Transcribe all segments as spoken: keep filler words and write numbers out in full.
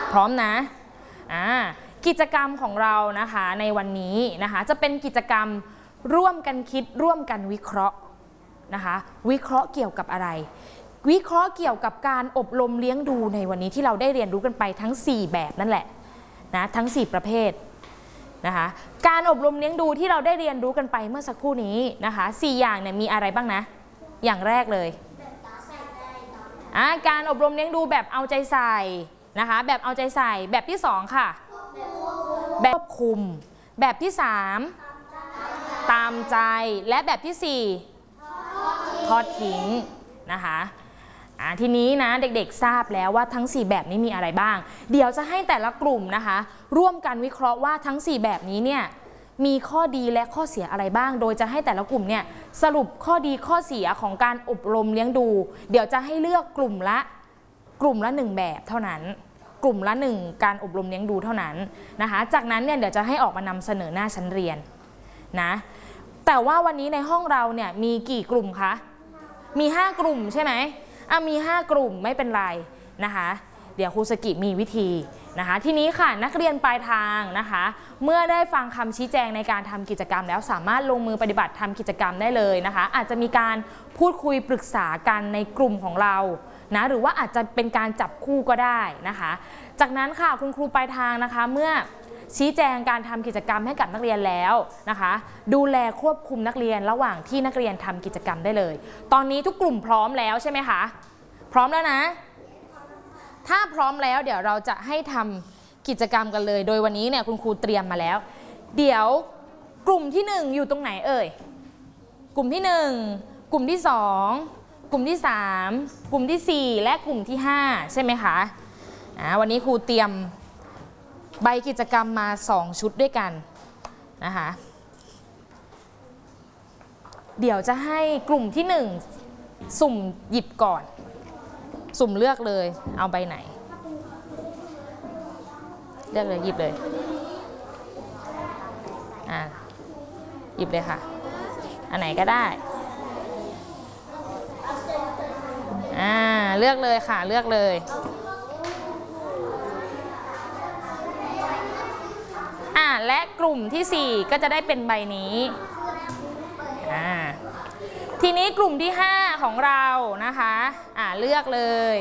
พร้อมนะอ่ากิจกรรมของเรานะคะในวันนี้นะคะจะเป็นกิจกรรมร่วมกันคิดร่วมกันวิเคราะห์นะคะวิเคราะห์เกี่ยวกับอะไรวิเคราะห์เกี่ยวกับการอบรมเลี้ยงดูในวันนี้ที่เราได้เรียนรู้กันไปทั้งสี่แบบนั่นแหละนะทั้งสี่ประเภทนะคะการอบรมเลี้ยงดูที่เราได้เรียนรู้กันไปเมื่อสักครู่นี้นะคะสี่อย่างเนี่ยมีอะไรบ้างนะอย่างแรกเลยการอบรมเลี้ยงดูแบบเอาใจใส่นะคะแบบเอาใจใส่แบบที่สองค่ะแบบควบคุมแบบที่สามตามใจและแบบที่สี่ทอดทิ้งนะคะทีนี้นะเด็กๆทราบแล้วว่าทั้งสี่แบบนี้มีอะไรบ้างเดี๋ยวจะให้แต่ละกลุ่มนะคะร่วมกันวิเคราะห์ว่าทั้งสี่แบบนี้เนี่ยมีข้อดีและข้อเสียอะไรบ้างโดยจะให้แต่ละกลุ่มเนี่ยสรุปข้อดีข้อเสียของการอบรมเลี้ยงดูเดี๋ยวจะให้เลือกกลุ่มละกลุ่มละหนึ่งแบบเท่านั้นกลุ่มละหนึ่งการอบรมเลี้ยงดูเท่านั้นนะคะจากนั้นเนี่ยเดี๋ยวจะให้ออกมานำเสนอหน้าชั้นเรียนนะแต่ว่าวันนี้ในห้องเราเนี่ยมีกี่กลุ่มคะมีห้ากลุ่มใช่ไหมอ่ะมีห้ากลุ่มไม่เป็นไรนะคะเดี๋ยวครูสกิมีวิธีนะคะทีนี้ค่ะนักเรียนปลายทางนะคะเมื่อได้ฟังคำชี้แจงในการทำกิจกรรมแล้วสามารถลงมือปฏิบัติทำกิจกรรมได้เลยนะคะอาจจะมีการพูดคุยปรึกษากันในกลุ่มของเรานะหรือว่าอาจจะเป็นการจับคู่ก็ได้นะคะจากนั้นค่ะคุณครูปลายทางนะคะเมื่อชี้แจงการทำกิจกรรมให้กับนักเรียนแล้วนะคะดูแลควบคุมนักเรียนระหว่างที่นักเรียนทำกิจกรรมได้เลยตอนนี้ทุกกลุ่มพร้อมแล้วใช่ไหมคะพร้อมแล้วนะถ้าพร้อมแล้วเดี๋ยวเราจะให้ทำกิจกรรมกันเลยโดยวันนี้เนี่ยคุณครูเตรียมมาแล้วเดี๋ยวกลุ่มที่หนึ่งอยู่ตรงไหนเอ่ยกลุ่มที่หนึ่งกลุ่มที่สองกลุ่มที่สามกลุ่มที่สี่และกลุ่มที่ห้าใช่ไหมคะอ่าวันนี้ครูเตรียมใบกิจกรรมมาสองชุดด้วยกันนะคะเดี๋ยวจะให้กลุ่มที่หนึ่งสุ่มหยิบก่อนสุ่มเลือกเลยเอาใบไหนเลือกเลยหยิบเลยอ่าหยิบเลยค่ะอันไหนก็ได้อ่าเลือกเลยค่ะเลือกเลยอ่าและกลุ่มที่สี่ก็จะได้เป็นใบนี้อ่าทีนี้กลุ่มที่ห้าของเรานะคะอ่าเลือกเลย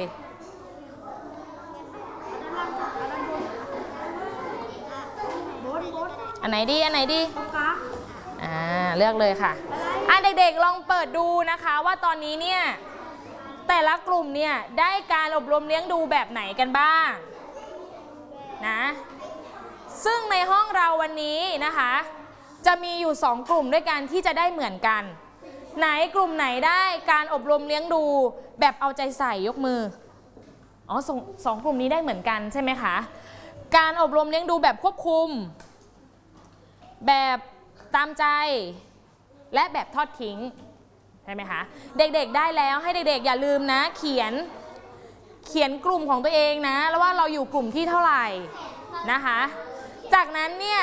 อันไหนดีอันไหนดีอ่าเลือกเลยค่ะอ่าเด็กๆลองเปิดดูนะคะว่าตอนนี้เนี่ยแต่ละกลุ่มเนี่ยได้การอบรมเลี้ยงดูแบบไหนกันบ้างนะซึ่งในห้องเราวันนี้นะคะจะมีอยู่สองกลุ่มด้วยกันที่จะได้เหมือนกันไหนกลุ่มไหนได้การอบรมเลี้ยงดูแบบเอาใจใส่ยกมืออ๋อสองสองกลุ่มนี้ได้เหมือนกันใช่ไหมคะการอบรมเลี้ยงดูแบบควบคุมแบบตามใจและแบบทอดทิ้งใช่ไหมคะเด็กๆได้แล้วให้เด็กๆอย่าลืมนะเขียนเขียนกลุ่มของตัวเองนะแล้วว่าเราอยู่กลุ่มที่เท่าไหร่นะคะจากนั้นเนี่ย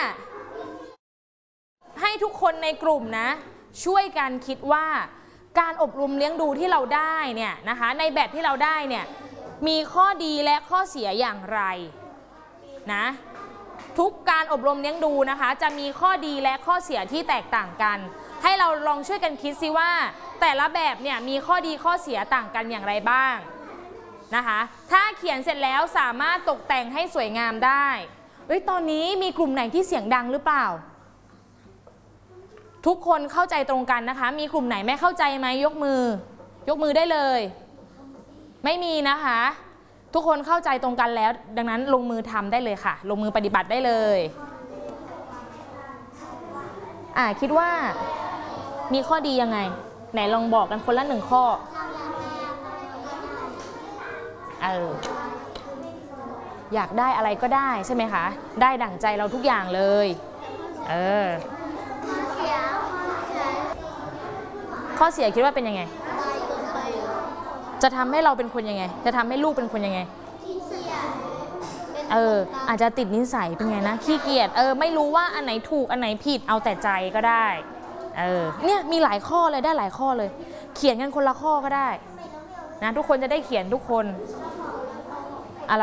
ให้ทุกคนในกลุ่มนะช่วยกันคิดว่าการอบรมเลี้ยงดูที่เราได้เนี่ยนะคะในแบบที่เราได้เนี่ยมีข้อดีและข้อเสียอย่างไรนะทุกการอบรมเลี้ยงดูนะคะจะมีข้อดีและข้อเสียที่แตกต่างกันให้เราลองช่วยกันคิดซิว่าแต่ละแบบเนี่ยมีข้อดีข้อเสียต่างกันอย่างไรบ้างนะคะถ้าเขียนเสร็จแล้วสามารถตกแต่งให้สวยงามได้เอ้ยตอนนี้มีกลุ่มไหนที่เสียงดังหรือเปล่าทุกคนเข้าใจตรงกันนะคะมีกลุ่มไหนไม่เข้าใจไหมยกมือยกมือได้เลยไม่มีนะคะทุกคนเข้าใจตรงกันแล้วดังนั้นลงมือทำได้เลยค่ะลงมือปฏิบัติได้เลยอ่าคิดว่ามีข้อดียังไงไหนลองบอกกันคนละหนึ่งข้อเอออยากได้อะไรก็ได้ใช่ไหมคะได้ดั่งใจเราทุกอย่างเลยเออข้อเสียคิดว่าเป็นยังไงจะทำให้เราเป็นคนยังไงจะทำให้ลูกเป็นคนยังไงเอออาจจะติดนิสัยเป็นไงนะขี้เกียจเออไม่รู้ว่าอันไหนถูกอันไหนผิดเอาแต่ใจก็ได้เออเนี่ยมีหลายข้อเลยได้หลายข้อเลยเขียนกันคนละข้อก็ได้นะทุกคนจะได้เขียนทุกคน